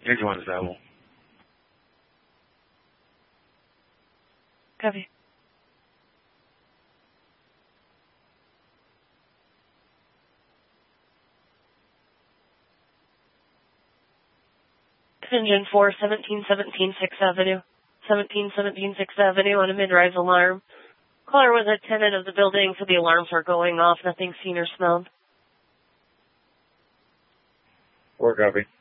Engine 1 is available. Copy. Engine 4, 1717 6th Avenue. 1717 6th Avenue on a mid-rise alarm. Caller was a tenant of the building, so the alarms were going off. Nothing seen or smelled. 4 copy.